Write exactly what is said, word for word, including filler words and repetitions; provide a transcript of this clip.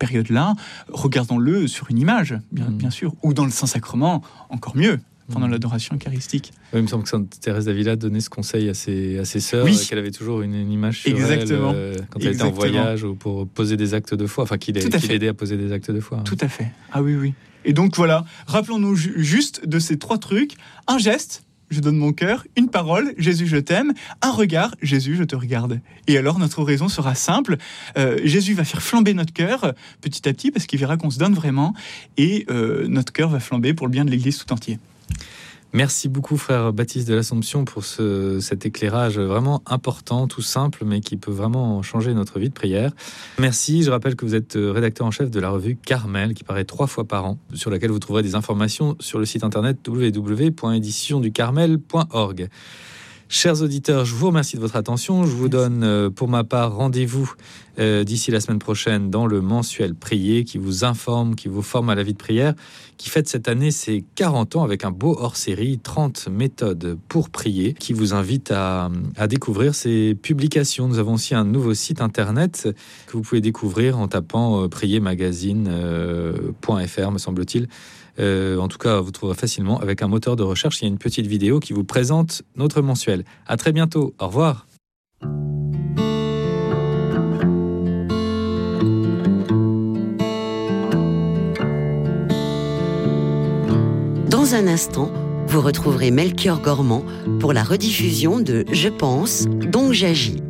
période-là, regardons-le sur une image, bien, mmh. bien sûr, ou dans le Saint-Sacrement, encore mieux, pendant mmh. l'adoration eucharistique. Oui, il me semble que Sainte Thérèse d'Avila donnait ce conseil à ses, à ses sœurs, oui. qu'elle avait toujours une, une image sur Exactement. elle euh, quand elle Exactement. était en voyage ou pour poser des actes de foi, enfin qu'il qu aidait à poser des actes de foi. Tout à fait. Ah oui, oui. Et donc voilà, rappelons-nous ju- juste de ces trois trucs. Un geste, je donne mon cœur. Une parole, Jésus, je t'aime. Un regard, Jésus, je te regarde. Et alors, notre oraison sera simple. Euh, Jésus va faire flamber notre cœur petit à petit parce qu'il verra qu'on se donne vraiment. Et euh, notre cœur va flamber pour le bien de l'Église tout entier. Merci beaucoup, frère Baptiste de l'Assomption, pour ce, cet éclairage vraiment important, tout simple, mais qui peut vraiment changer notre vie de prière. Merci. Je rappelle que vous êtes rédacteur en chef de la revue Carmel, qui paraît trois fois par an, sur laquelle vous trouverez des informations sur le site internet w w w point édition du carmel point org. Chers auditeurs, je vous remercie de votre attention. Je vous donne, euh, pour ma part, rendez-vous euh, d'ici la semaine prochaine dans le mensuel Prier, qui vous informe, qui vous forme à la vie de prière, qui fête cette année ses quarante ans avec un beau hors-série, trente méthodes pour prier, qui vous invite à, à découvrir ces publications. Nous avons aussi un nouveau site internet que vous pouvez découvrir en tapant euh, prier magazine point f r, me semble-t-il. Euh, en tout cas, vous trouverez facilement avec un moteur de recherche. Il y a une petite vidéo qui vous présente notre mensuel. À très bientôt. Au revoir. Dans un instant, vous retrouverez Melchior Gormand pour la rediffusion de Je pense, donc j'agis.